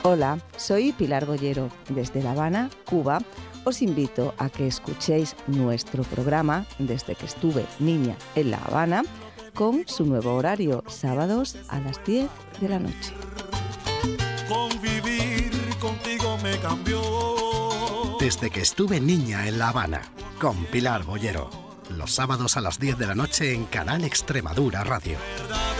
Hola, soy Pilar Bollero. Desde La Habana, Cuba, os invito a que escuchéis nuestro programa desde que estuve niña en La Habana, con su nuevo horario, sábados a las 10 de la noche. Convivir contigo me cambió. Desde que estuve niña en La Habana, con Pilar Bollero. Los sábados a las 10 de la noche en Canal Extremadura Radio.